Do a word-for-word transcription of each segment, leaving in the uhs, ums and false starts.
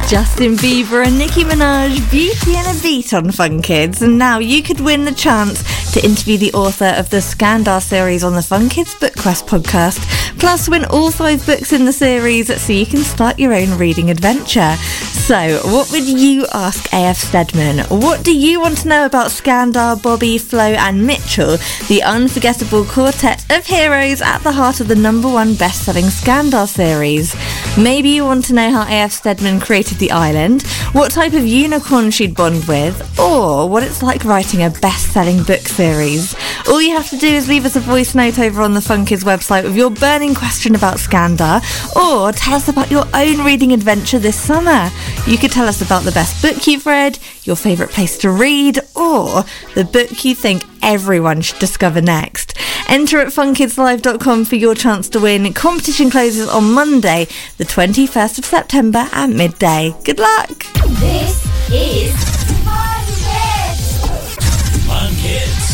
Justin Bieber and Nicki Minaj, Beauty and a Beat on Fun Kids. And now you could win the chance to interview the author of the Skandar series on the Fun Kids Book Quest podcast. Plus, win all five books in the series so you can start your own reading adventure. So, what would you ask A F Stedman? What do you want to know about Skandar, Bobby, Flo and Mitchell, the unforgettable quartet of heroes at the heart of the number one best-selling Skandar series? Maybe you want to know how A F Stedman created the island, what type of unicorn she'd bond with, or what it's like writing a best-selling book series. All you have to do is leave us a voice note over on the Fun Kids website with your burning question about Skandar, or tell us about your own reading adventure this summer. You could tell us about the best book you've read, your favourite place to read, or the book you think everyone should discover next. Enter at fun kids live dot com for your chance to win. Competition closes on Monday, the twenty-first of September at midday. Good luck! This is Fun Kids! Fun Kids.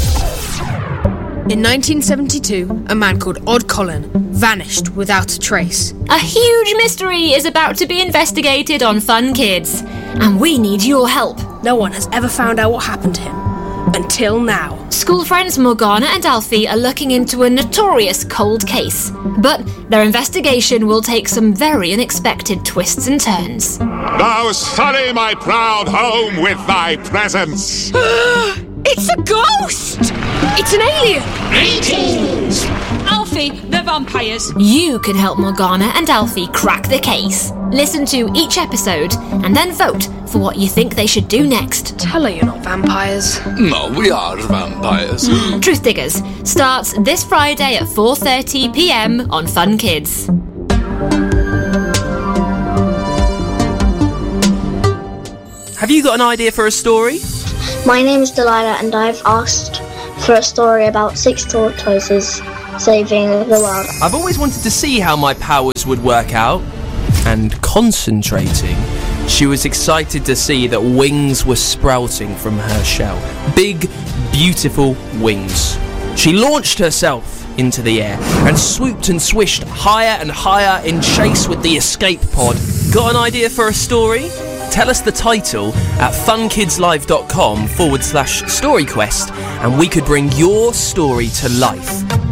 In nineteen seventy-two, a man called Odd Colin vanished without a trace. A huge mystery is about to be investigated on Fun Kids, and we need your help. No one has ever found out what happened to him. Until now. School friends Morgana and Alfie are looking into a notorious cold case, but their investigation will take some very unexpected twists and turns. Thou sully my proud home with thy presence. It's a ghost! It's an alien! Greetings! Alfie, they're vampires. You can help Morgana and Alfie crack the case. Listen to each episode and then vote for what you think they should do next. Tell her you're not vampires. No, we are vampires. Truth Diggers starts this Friday at four thirty p m on Fun Kids. Have you got an idea for a story? My name is Delilah and I've asked for a story about six tortoises saving the world. I've always wanted to see how my powers would work out. And concentrating, she was excited to see that wings were sprouting from her shell. Big, beautiful wings. She launched herself into the air and swooped and swished higher and higher in chase with the escape pod. Got an idea for a story? Tell us the title at funkidslive.com forward slash storyquest and we could bring your story to life.